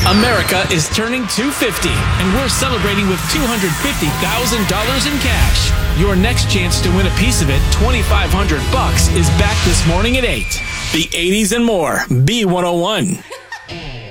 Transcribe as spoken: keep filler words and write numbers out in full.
America is turning two hundred fifty, and we're celebrating with two hundred fifty thousand dollars in cash. Your next chance to win a piece of it, twenty-five hundred bucks, is back this morning at eight. The eighties and more, B one oh one.